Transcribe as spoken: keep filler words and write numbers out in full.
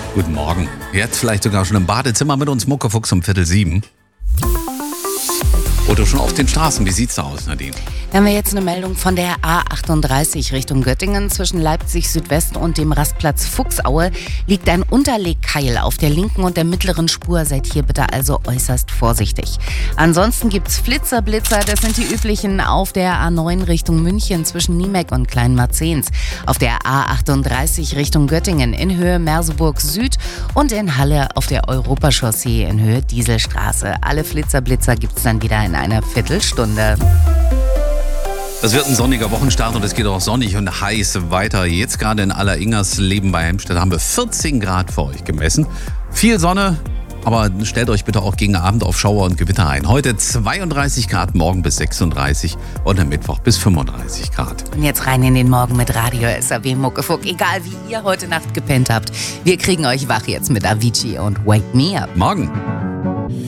Guten Morgen. Jetzt vielleicht sogar schon im Badezimmer mit uns, Muckefuchs um Viertel sieben. Oder schon auf den Straßen. Wie sieht's da aus, Nadine? Da haben wir jetzt eine Meldung von der A achtunddreißig Richtung Göttingen. Zwischen Leipzig Südwest und dem Rastplatz Fuchsaue liegt ein Unterlegkeil auf der linken und der mittleren Spur. Seid hier bitte also äußerst vorsichtig. Ansonsten gibt's Flitzer, Blitzer. Das sind die üblichen auf der A neun Richtung München zwischen Niemek und Kleinmarzens. Auf der A achtunddreißig Richtung Göttingen in Höhe Merseburg Süd und in Halle auf der Europachaussee in Höhe Dieselstraße. Alle Flitzer, Blitzer gibt's dann wieder in einer Viertelstunde. Das wird ein sonniger Wochenstart und es geht auch sonnig und heiß weiter. Jetzt gerade in Allersingersleben bei Helmstedt haben wir vierzehn Grad für euch gemessen. Viel Sonne, aber stellt euch bitte auch gegen Abend auf Schauer und Gewitter ein. Heute zweiunddreißig Grad, morgen bis sechsunddreißig und am Mittwoch bis fünfunddreißig Grad. Und jetzt rein in den Morgen mit Radio S A W Muckefuck. Egal wie ihr heute Nacht gepennt habt, wir kriegen euch wach jetzt mit Avicii und Wake Me Up. Morgen.